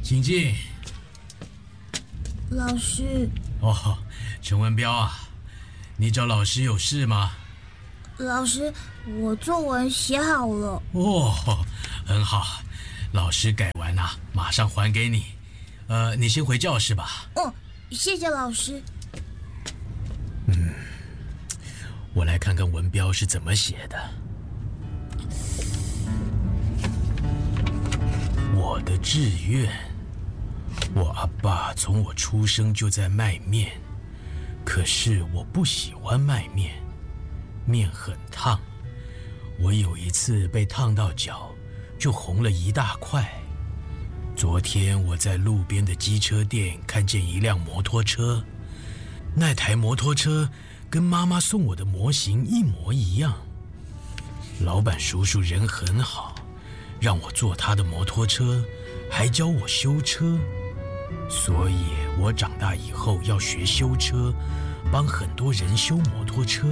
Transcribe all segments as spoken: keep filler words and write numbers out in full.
请进。 老师。 哦，陈文彪啊，你找老师有事吗？ 老师，我作文写好了。 哦，很好，老师改完啊，马上还给你。呃，你先回教室吧。 哦，谢谢老师。 嗯，我来看看文彪是怎么写的。我的志愿，我阿爸从我出生就在卖面，可是我不喜欢卖面，面很烫，我有一次被烫到脚，就红了一大块。昨天我在路边的机车店看见一辆摩托车，那台摩托车跟妈妈送我的模型一模一样。老板叔叔人很好，让我坐他的摩托车，还教我修车，所以我长大以后要学修车，帮很多人修摩托车。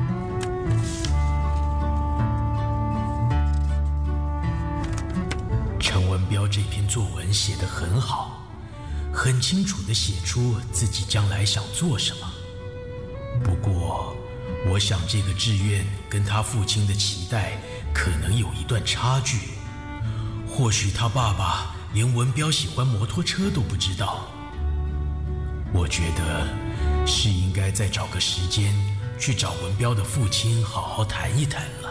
陈文彪这篇作文写得很好，很清楚地写出自己将来想做什么。不过，我想这个志愿跟他父亲的期待可能有一段差距。或许他爸爸连文彪喜欢摩托车都不知道。我觉得是应该再找个时间去找文彪的父亲好好谈一谈了。